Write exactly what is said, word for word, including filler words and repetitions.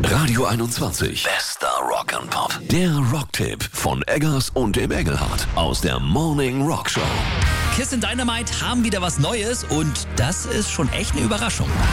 Radio einundzwanzig. Bester Rock and Pop. Der Rocktipp von Eggers und dem Engelhardt aus der Morning Rock Show. Kiss and Dynamite haben wieder was Neues und das ist schon echt eine Überraschung.